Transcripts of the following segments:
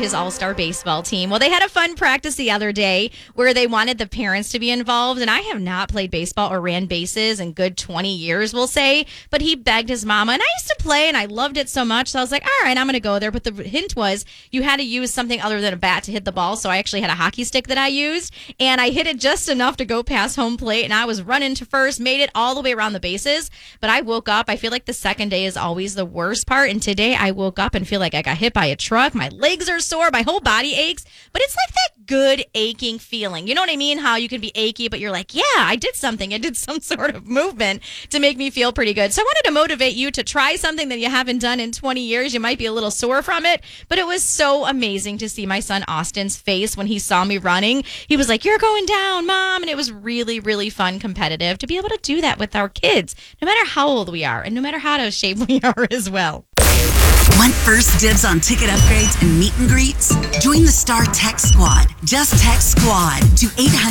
his all-star baseball team. Well, they had a fun practice the other day where they wanted the parents to be involved, and I have not played baseball or ran bases in good 20 years, we'll say, but he begged his mama, and I used to play, and I loved it so much, so I was like, all right, I'm going to go there, but the hint was you had to use something other than a bat to hit the ball, so I actually had a hockey stick that I used, and I hit it just enough to go past home plate, and I was running to first, made it all the way around the bases, but I woke up. I feel like the second day is always the worst part, and today I woke up and feel like I got hit by a truck. My legs are sore, my whole body aches, but it's like that good aching feeling. You know what I mean? How you can be achy, but you're like, yeah, I did something. I did some sort of movement to make me feel pretty good. So I wanted to motivate you to try something that you haven't done in 20 years. You might be a little sore from it, but it was so amazing to see my son Austin's face when he saw me running. He was like, you're going down, Mom. And it was really, really fun, competitive to be able to do that with our kids, no matter how old we are and no matter how out of shape we are as well. Want first dibs on ticket upgrades and meet and greets? Join the Star Text Squad. Just text SQUAD to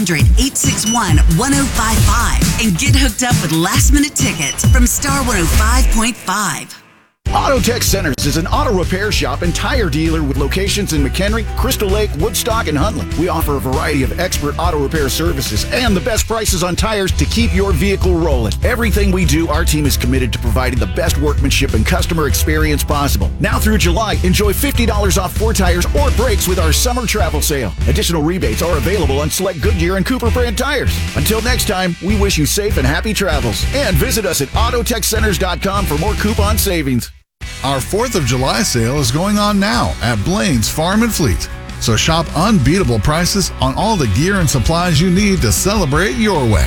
800-861-1055 and get hooked up with last-minute tickets from Star 105.5. Auto Tech Centers is an auto repair shop and tire dealer with locations in McHenry, Crystal Lake, Woodstock, and Huntley. We offer a variety of expert auto repair services and the best prices on tires to keep your vehicle rolling. Everything we do, our team is committed to providing the best workmanship and customer experience possible. Now through July, enjoy $50 off 4 tires or brakes with our summer travel sale. Additional rebates are available on select Goodyear and Cooper brand tires. Until next time, we wish you safe and happy travels. And visit us at autotechcenters.com for more coupon savings. Our 4th of July sale is going on now at Blaine's Farm and Fleet. So shop unbeatable prices on all the gear and supplies you need to celebrate your way.